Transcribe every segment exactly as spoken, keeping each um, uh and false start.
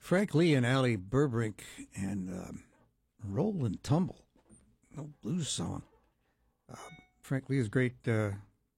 Frank Lee and Allie Burbrink and um, Roll and Tumble, no blues song. Uh, Frank Lee is a great uh,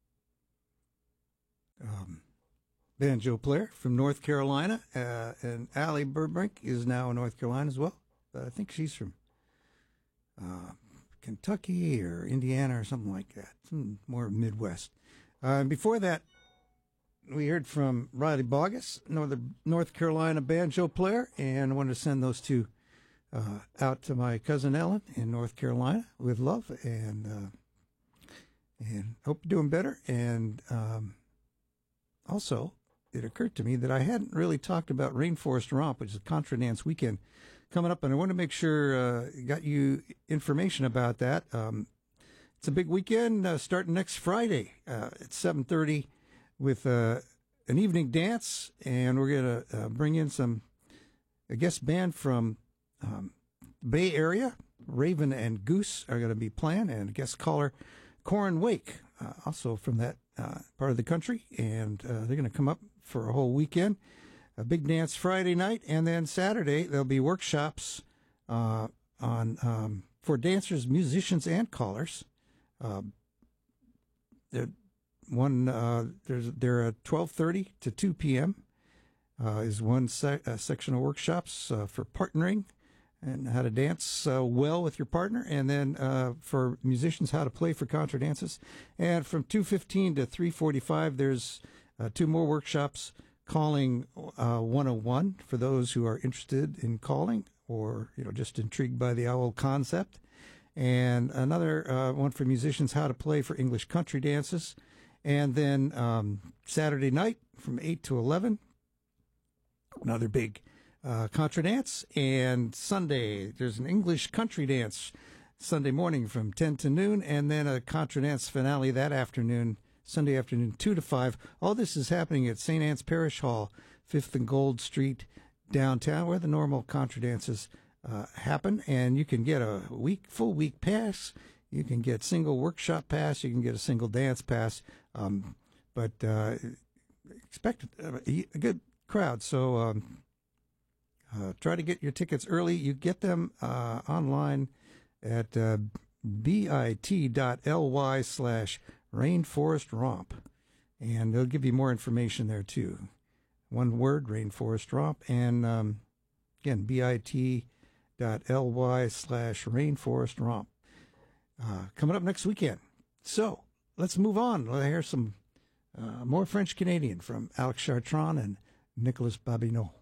um, banjo player from North Carolina, uh, and Allie Burbrink is now in North Carolina as well. Uh, I think she's from uh, Kentucky or Indiana or something like that, some more Midwest. Uh, before that, we heard from Riley Bogus, Northern North Carolina banjo player, and I wanted to send those two uh, out to my cousin Ellen in North Carolina with love, and uh, and hope you're doing better. And um, also, it occurred to me that I hadn't really talked about Rainforest Romp, which is a Contra Dance weekend coming up, and I want to make sure uh, got you information about that. Um, it's a big weekend uh, starting next Friday uh, at seven thirty. With uh, an evening dance, and we're going to uh, bring in some a guest band from um, the Bay Area. Raven and Goose are going to be playing, and a guest caller, Corin Wake, uh, also from that uh, part of the country, and uh, they're going to come up for a whole weekend. A big dance Friday night, and then Saturday there'll be workshops uh, on um, for dancers, musicians, and callers. Uh, One uh, there's there are twelve thirty to two p.m. Uh, is one se- uh, section of workshops uh, for partnering and how to dance uh, well with your partner, and then uh, for musicians how to play for contra dances. And from two fifteen to three forty-five, there's uh, two more workshops, calling uh, one oh one for those who are interested in calling or you know just intrigued by the owl concept, and another uh, one for musicians how to play for English country dances. And then um, Saturday night from eight to eleven, another big uh, contra dance. And Sunday, there's an English country dance Sunday morning from ten to noon, and then a contra dance finale that afternoon, Sunday afternoon, two to five. All this is happening at Saint Anne's Parish Hall, fifth and Gold Street, downtown, where the normal contra dances uh, happen. And you can get a week, full week pass. You can get single workshop pass. You can get a single dance pass. Um, but uh, expect a, a good crowd. So um, uh, try to get your tickets early. You get them uh, online at uh, bit.ly slash Rainforest Romp. And they'll give you more information there, too. One word, Rainforest Romp. And um, again, bit.ly slash Rainforest Romp. Uh, coming up next weekend. So let's move on. Let's hear some uh, more French Canadian from Alex Chartrand and Nicolas Babineau.